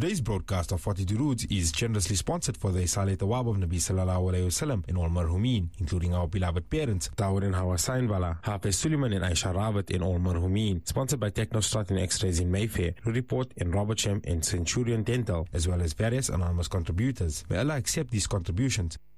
Today's broadcast of 42 Roots is generously sponsored for the Salat Awab of Nabi Sallallahu Alaihi Wasallam in all marhumin, including our beloved parents, Dawud and Hawa Sainwala, Hafiz Suleiman and Aisha Rawat in all marhumin. Sponsored by Technostrat and X-Rays in Mayfair, Report in Robertsham and Centurion Dental, as well as various anonymous contributors. May Allah accept these contributions